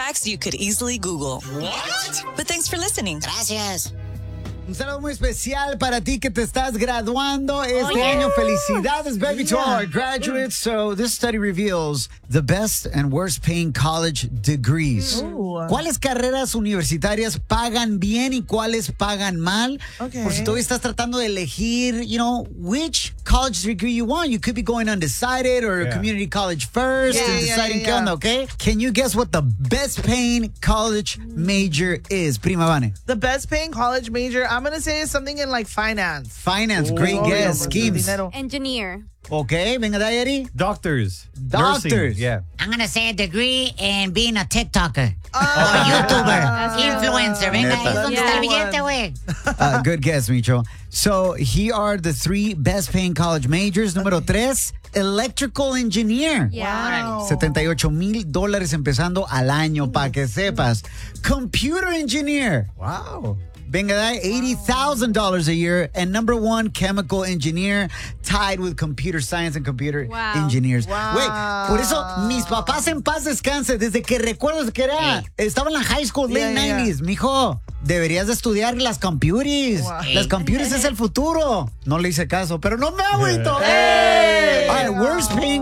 facts you could easily Google. What? But thanks for listening. Gracias. Un saludo muy especial para ti que te estás graduando este año. Felicidades, baby, to all our graduates. So this study reveals the best and worst paying college degrees. ¿Cuáles carreras universitarias pagan bien y cuáles pagan mal? Por si todavía estás tratando de elegir, which college degree you want. You could be going undecided or community college first and deciding qué onda, okay? Can you guess what the best paying college major is, Prima Vane? The best paying college major, I'm going to say is something in like finance. Finance, great guess. Schemes. Engineer. Okay, venga de ahí, Eddie. Doctors. Doctors. Nursing, yeah. I'm going to say a degree in being a TikToker. Or YouTuber. Influencer. Venga, ahí es donde está el billete, güey. Good guess, Micho. So here are the 3 best paying college majors. Número 3, electrical engineer. Wow. $78,000 empezando al año, para que sepas. Computer engineer. Wow. Venga, that $80,000 a year. And number 1, chemical engineer, tied with computer science and computer engineers. Güey, por eso mis papás en paz descanse, desde que recuerdo que estaba en la high school, late 90s. Mijo, deberías de estudiar las computers. Las computers es el futuro. No le hice caso, pero no me agüito. All right, worst paying